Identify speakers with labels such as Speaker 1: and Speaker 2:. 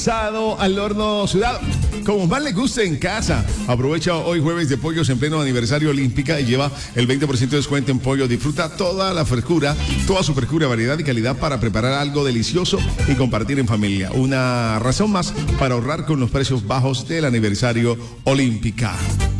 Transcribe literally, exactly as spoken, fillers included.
Speaker 1: Asado al horno sudado, como más le guste en casa. Aprovecha hoy jueves de pollos en pleno aniversario Olímpica y lleva el veinte por ciento de descuento en pollo. Disfruta toda la frescura, toda su frescura, variedad y calidad para preparar algo delicioso y compartir en familia. Una razón más para ahorrar con los precios bajos del aniversario Olímpica.